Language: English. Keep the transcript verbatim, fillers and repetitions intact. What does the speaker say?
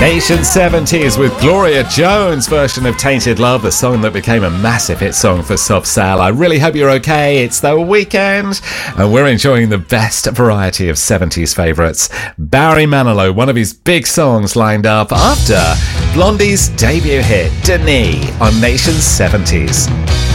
Nation seventies with Gloria Jones' version of Tainted Love, the song that became a massive hit song for Soft Cell. I really hope you're okay. It's the weekend and we're enjoying the best variety of seventies favourites. Barry Manilow, one of his big songs lined up after Blondie's debut hit, Denis, on Nation seventies.